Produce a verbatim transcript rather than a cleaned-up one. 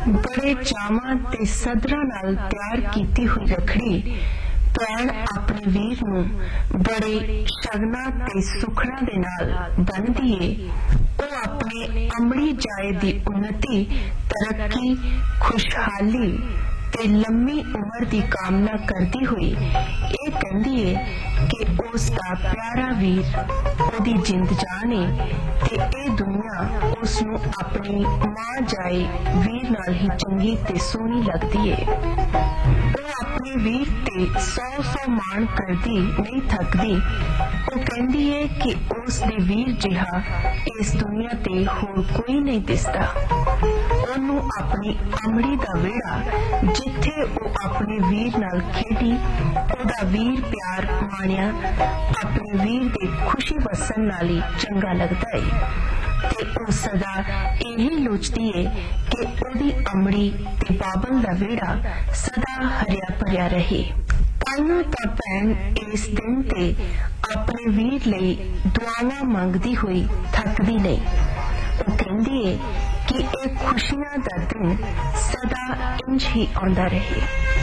बड़े चावां ते सदरां नाल तैयार कीती हुई रखड़ी भैण अपने वीर नूं बड़े शगनां ते सुखणां दे नाल बन्नदी है। ਉਹ अपने अमली जाए दी उन्नति, तरक्की, खुशहाली ते लम्मी उम्र दी कामना करदी हुई ये कहंदी है कि उसका प्यारा वीर ओदी जिंद जान है ते ए दुनिया उसनूं अपनी मां जाए वीर नाल ही चंगी ते सोहनी लगदी है। ਉਹ अपने वीर ते सौ सौ मान करदी नहीं थकदी। ਉਹ कहंदी है कि उस दे वीर जिहा इस दुनिया ते होर कोई नहीं दिसदा। ਉਹਨੂੰ अपनी अमड़ी दा वेड़ा जिथे ਉਹ अपने वीर नाल खेडी ਉਹਦਾ वीर प्यार माणिया अपने वीर दे खुशी वसन नाल ही चंगा लगदा है ते ਉਹ सदा यही लोचदी है कि ਉਹਦੀ अमड़ी ते बाबल दा वेड़ा सदा हरिया भरिया रहे। ताइयों तां भैण इस दिन ते अपने वीर लई दुआवां मंगदी हुई थकदी नहीं। ਉਹ कहंदी है कि ਇਹ खुशियां दा दिन सदा इंज ही आउंदा रहे।